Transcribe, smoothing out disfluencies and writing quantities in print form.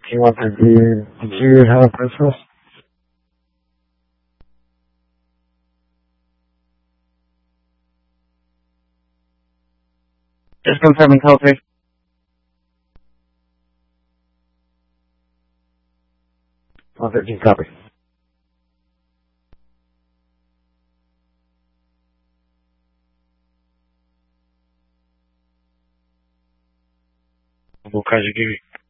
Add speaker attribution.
Speaker 1: Do you want to do you have a preference?
Speaker 2: Just confirming call 3.
Speaker 1: 113 copy.
Speaker 3: We'll catch you.